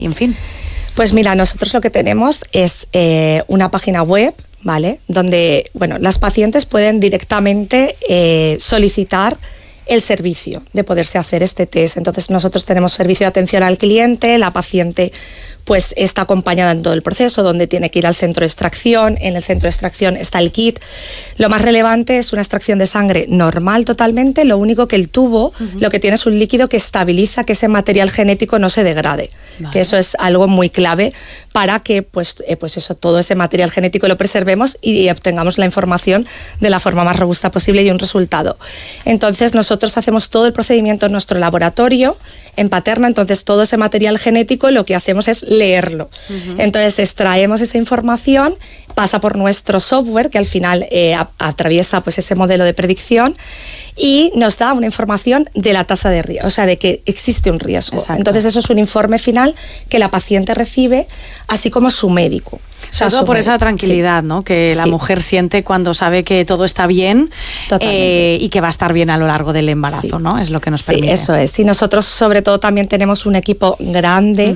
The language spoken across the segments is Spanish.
en fin. Pues mira, nosotros lo que tenemos es una página web, ¿vale? Donde, bueno, las pacientes pueden directamente solicitar el servicio de poderse hacer este test. Entonces nosotros tenemos servicio de atención al cliente, la paciente pues está acompañada en todo el proceso, donde tiene que ir al centro de extracción. En el centro de extracción está el kit. Lo más relevante es una extracción de sangre normal totalmente, lo único que el tubo lo que tiene es un líquido que estabiliza que ese material genético no se degrade, vale. Que eso es algo muy clave para que pues eso, todo ese material genético lo preservemos y obtengamos la información de la forma más robusta posible y un resultado. Entonces nosotros hacemos todo el procedimiento en nuestro laboratorio en Paterna, entonces todo ese material genético lo que hacemos es leerlo. Entonces extraemos esa información, pasa por nuestro software que al final atraviesa pues ese modelo de predicción y nos da una información de la tasa de riesgo, o sea, de que existe un riesgo. Exacto. Entonces eso es un informe final que la paciente recibe, así como su médico. O sea, todo por esa tranquilidad, sí, ¿no? Que la mujer siente cuando sabe que todo está bien y que va a estar bien a lo largo del embarazo, ¿no? Es lo que nos permite. Sí, eso es. Y nosotros sobre todo también tenemos un equipo grande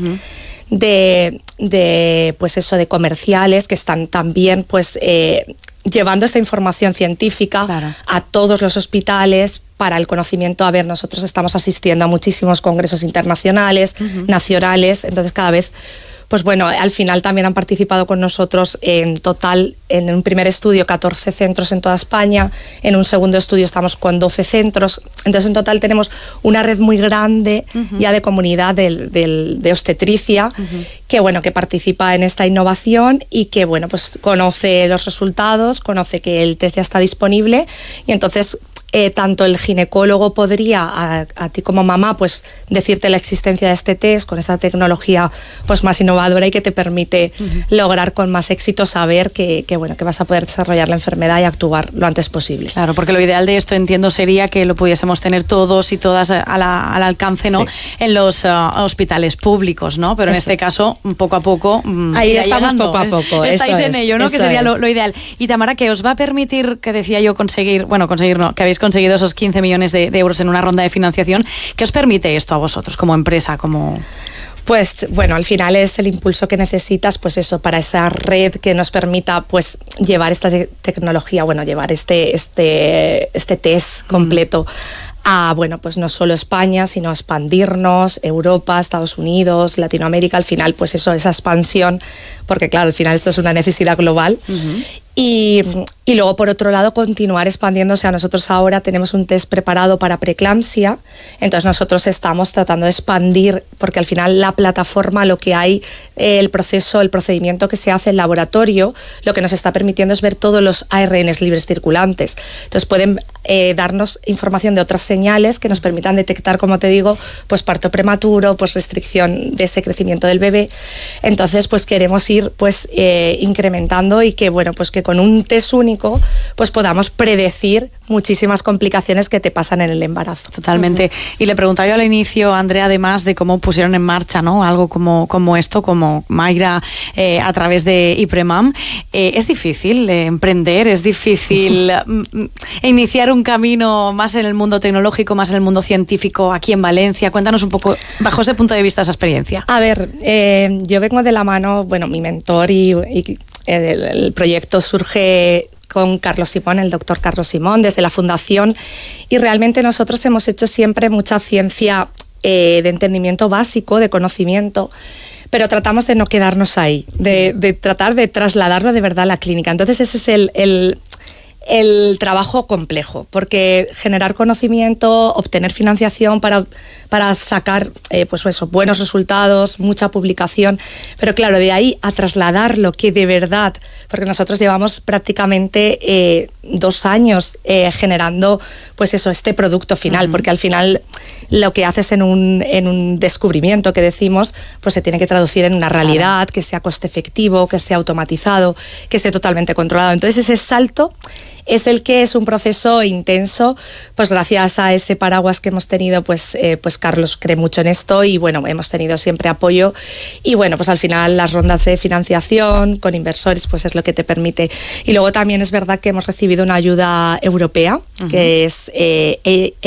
de pues eso, de comerciales que están también pues llevando esta información científica a todos los hospitales para el conocimiento. A ver, nosotros estamos asistiendo a muchísimos congresos internacionales, nacionales, entonces cada vez pues bueno, al final también han participado con nosotros en total, en un primer estudio, 14 centros en toda España, en un segundo estudio estamos con 12 centros, entonces en total tenemos una red muy grande ya de comunidad de obstetricia, que bueno, que participa en esta innovación y que bueno, pues conoce los resultados, conoce que el test ya está disponible y entonces tanto el ginecólogo podría a ti como mamá pues decirte la existencia de este test con esta tecnología pues más innovadora y que te permite lograr con más éxito saber que bueno, que vas a poder desarrollar la enfermedad y actuar lo antes posible. Claro, porque lo ideal de esto entiendo sería que lo pudiésemos tener todos y todas al alcance, ¿no? Sí. En los hospitales públicos, ¿no? Pero en este caso, poco a poco ahí estamos llegando, poco a poco. Estáis en ello, ¿no? Que sería lo ideal. Y Tamara, que os va a permitir, que decía yo, conseguir no, que habéis conseguido esos 15 millones de euros en una ronda de financiación. ¿Qué os permite esto a vosotros como empresa? Pues bueno, al final es el impulso que necesitas, pues eso, para esa red que nos permita pues llevar esta tecnología, bueno, llevar este test completo a, bueno, pues no solo España, sino expandirnos, Europa, Estados Unidos, Latinoamérica, al final pues eso, esa expansión, porque claro, al final esto es una necesidad global. Y luego, por otro lado, continuar expandiéndose. A nosotros ahora tenemos un test preparado para preeclampsia, entonces nosotros estamos tratando de expandir, porque al final la plataforma, lo que hay, el procedimiento que se hace en laboratorio, lo que nos está permitiendo es ver todos los ARNs libres circulantes. Entonces pueden darnos información de otras señales que nos permitan detectar, como te digo, pues parto prematuro, pues restricción de ese crecimiento del bebé. Entonces, pues queremos ir pues incrementando y que, bueno, pues que con un test único pues podamos predecir muchísimas complicaciones que te pasan en el embarazo. Totalmente. Y le preguntaba yo al inicio, Andrea, además de cómo pusieron en marcha, ¿no? Algo como esto, como Mayra a través de IPREMAM. ¿Es difícil emprender? ¿Es difícil iniciar un camino más en el mundo tecnológico, más en el mundo científico aquí en Valencia? Cuéntanos un poco, bajo ese punto de vista, esa experiencia. A ver, yo vengo de la mano, bueno, mi mentor y el proyecto surge con Carlos Simón, el doctor Carlos Simón, desde la fundación, y realmente nosotros hemos hecho siempre mucha ciencia de entendimiento básico, de conocimiento, pero tratamos de no quedarnos ahí, de tratar de trasladarlo de verdad a la clínica. Entonces ese es el trabajo complejo, porque generar conocimiento, obtener financiación para sacar pues eso, buenos resultados, mucha publicación, pero claro, de ahí a trasladarlo que de verdad, porque nosotros llevamos prácticamente 2 años generando pues eso, este producto final, porque al final lo que haces en un descubrimiento que decimos, pues se tiene que traducir en una realidad, que sea coste efectivo, que sea automatizado, que esté totalmente controlado. Entonces ese salto es el que es un proceso intenso, pues gracias a ese paraguas que hemos tenido, pues Carlos cree mucho en esto y bueno, hemos tenido siempre apoyo y bueno, pues al final las rondas de financiación con inversores pues es lo que te permite. Y luego también es verdad que hemos recibido una ayuda europea, que es EICA,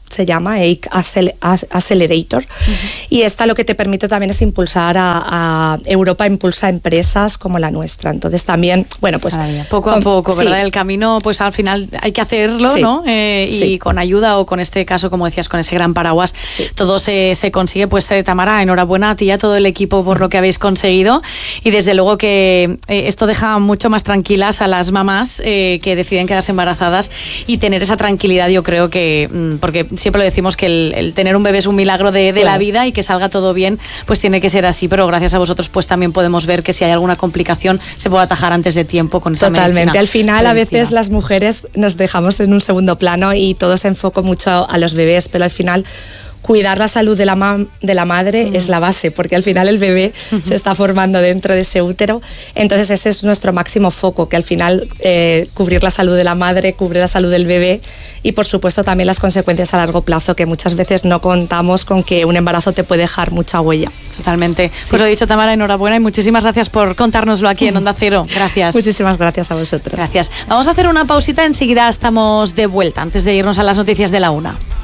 se llama EIC Accelerator, y esta lo que te permite también es impulsar a Europa, impulsa empresas como la nuestra. Entonces también, bueno, pues poco a poco, ¿verdad? El camino, pues al final hay que hacerlo, ¿no? Y con ayuda, o con este caso, como decías, con ese gran paraguas, todo se consigue. Pues Tamara, enhorabuena a ti y a todo el equipo por lo que habéis conseguido, y desde luego que esto deja mucho más tranquilas a las mamás que deciden quedarse embarazadas, y tener esa tranquilidad, yo creo que, porque siempre lo decimos, que el tener un bebé es un milagro de la vida, y que salga todo bien, pues tiene que ser así, pero gracias a vosotros pues también podemos ver que si hay alguna complicación se puede atajar antes de tiempo con esa medicina. Totalmente, al final a veces las mujeres nos dejamos en un segundo plano y todo se enfoca mucho a los bebés, pero al final cuidar la salud de la madre es la base, porque al final el bebé se está formando dentro de ese útero. Entonces ese es nuestro máximo foco, que al final cubrir la salud de la madre, cubrir la salud del bebé, y por supuesto también las consecuencias a largo plazo, que muchas veces no contamos con que un embarazo te puede dejar mucha huella. Totalmente. Pues lo dicho, Tamara, enhorabuena y muchísimas gracias por contárnoslo aquí en Onda Cero. Gracias. Muchísimas gracias a vosotros. Gracias. Vamos a hacer una pausita, enseguida estamos de vuelta, antes de irnos a las noticias de la 1.